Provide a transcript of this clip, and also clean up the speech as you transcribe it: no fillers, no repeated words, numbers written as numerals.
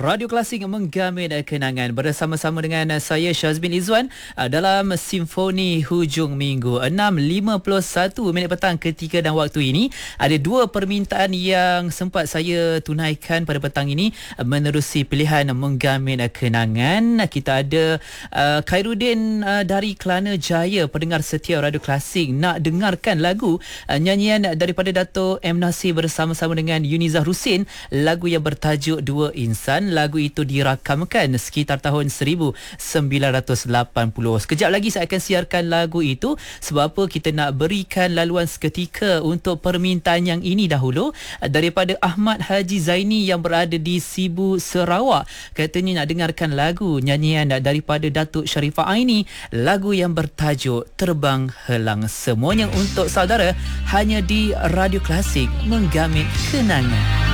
Radio Klasik menggamit kenangan bersama-sama dengan saya Syazmin Izzuan dalam Simfoni Hujung Minggu 6.51 petang ketika dan waktu ini. Ada dua permintaan yang sempat saya tunaikan pada petang ini menerusi pilihan menggamit kenangan. Kita ada Khairuddin dari Kelana Jaya, pendengar setia Radio Klasik, nak dengarkan lagu nyanyian daripada Dato' M. Nasir bersama-sama dengan Yunizah Husin, lagu yang bertajuk Dua Insan. Lagu itu dirakamkan sekitar tahun 1980. Sekejap lagi saya akan siarkan lagu itu. Sebab apa? Kita nak berikan laluan seketika untuk permintaan yang ini dahulu daripada Ahmad Haji Zaini yang berada di Sibu, Sarawak. Katanya nak dengarkan lagu nyanyian daripada Datuk Sharifah Aini, lagu yang bertajuk Terbang Helang. Semuanya untuk saudara hanya di Radio Klasik menggamit kenangan.